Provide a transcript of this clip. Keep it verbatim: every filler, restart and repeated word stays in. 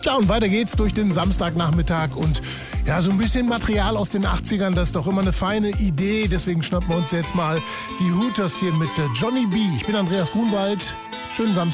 Tja, und weiter geht's durch den Samstagnachmittag und ja, so ein bisschen Material aus den achtzigern, das ist doch immer eine feine Idee. Deswegen schnappen wir uns jetzt mal die Hooters hier mit Johnny B. Ich bin Andreas Grunwald. Schönen Samstag.